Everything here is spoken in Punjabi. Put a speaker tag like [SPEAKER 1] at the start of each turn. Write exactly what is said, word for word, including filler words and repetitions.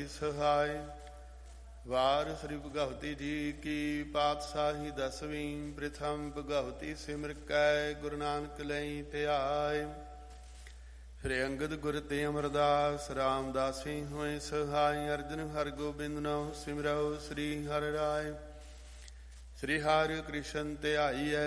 [SPEAKER 1] ਸਹਾਇ। ਵਾਰ ਸ੍ਰੀ ਭਗਵਤੀ ਜੀ ਕੀ ਪਾਤਸ਼ਾਹੀ ਦਸਵੀਂ। ਪ੍ਰਥਮ ਭਗਵਤੀ ਸਿਮਰ ਕੈ ਗੁਰੂ ਨਾਨਕ ਲਈ ਧਿਆਇ। ਸ੍ਰੀ ਅੰਗਦ ਗੁਰ ਤੇ ਅਮਰਦਾਸ ਰਾਮਦਾਸੀ ਹੋਏ ਸਹਾਇ। ਅਰਜਨ ਹਰਗੋਬਿੰਦ ਨਉ ਸਿਮਰਉ ਸ੍ਰੀ ਹਰਿ ਰਾਇ। ਸ੍ਰੀ ਹਰਿ ਕ੍ਰਿਸ਼ਨ ਧਿਆਈਐ